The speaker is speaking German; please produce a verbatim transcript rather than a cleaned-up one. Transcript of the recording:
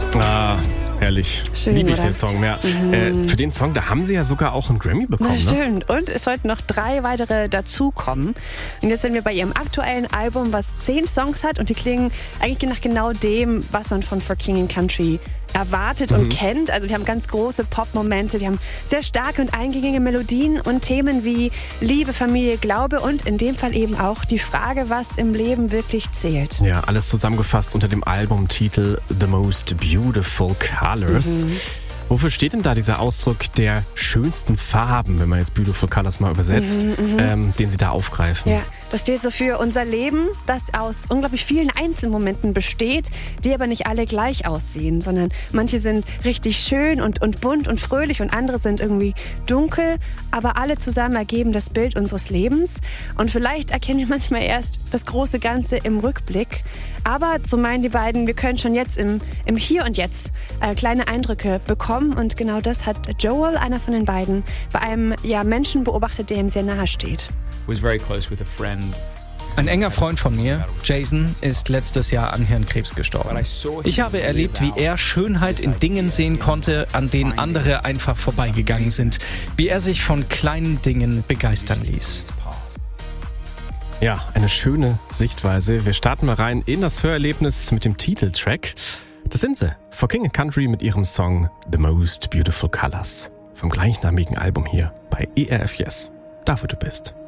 Ah, herrlich. Schön, Liebe ich oder? den Song. Ja. Mhm. Äh, für den Song, da haben sie ja sogar auch einen Grammy bekommen. Na, Ne? schön. Und es sollten noch drei weitere dazukommen. Und jetzt sind wir bei ihrem aktuellen Album, was zehn Songs hat. Und die klingen eigentlich nach genau dem, was man von For King and Country erwartet und Mhm. kennt. Also wir haben ganz große Pop-Momente, wir haben sehr starke und eingängige Melodien und Themen wie Liebe, Familie, Glaube und in dem Fall eben auch die Frage, was im Leben wirklich zählt. Ja, alles zusammengefasst unter dem Albumtitel The Most Beautiful Colors. Mhm. Wofür steht denn da dieser Ausdruck der schönsten Farben, wenn man jetzt Beautiful Colors mal übersetzt, Mhm, ähm, den sie da aufgreifen? Ja, das steht so für unser Leben, das aus unglaublich vielen Einzelmomenten besteht, die aber nicht alle gleich aussehen, sondern manche sind richtig schön und, und bunt und fröhlich und andere sind irgendwie dunkel, aber alle zusammen ergeben das Bild unseres Lebens. Und vielleicht erkennen wir manchmal erst das große Ganze im Rückblick. Aber, so meinen die beiden, wir können schon jetzt im, im Hier und Jetzt äh, kleine Eindrücke bekommen. Und genau das hat Joel, einer von den beiden, bei einem ja, Menschen beobachtet, der ihm sehr nahe steht. Was very close with a friend. Ein enger Freund von mir, Jason, ist letztes Jahr an Hirnkrebs gestorben. Ich habe erlebt, wie er Schönheit in Dingen sehen konnte, an denen andere einfach vorbeigegangen sind. Wie er sich von kleinen Dingen begeistern ließ. Ja, eine schöne Sichtweise. Wir starten mal rein in das Hörerlebnis mit dem Titeltrack. Das sind sie, For King and Country mit ihrem Song The Most Beautiful Colors vom gleichnamigen Album hier bei E R F Yes. Da, wo du bist.